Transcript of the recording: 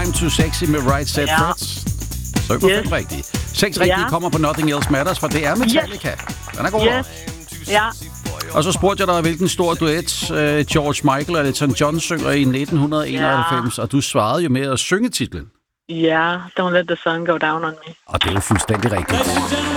I'm Too Sexy med Right Said Fred. Så på 5 rigtige. 6 rigtige kommer på Nothing Else Matters, for det er Metallica. Den er god. Ja. Og så spurgte jeg dig, hvilken stor duet George Michael og Elton John synger i 1991, og du svarede jo med at synge titlen. Ja, Don't Let the Sun Go Down on Me. Og det er jo fuldstændig rigtigt.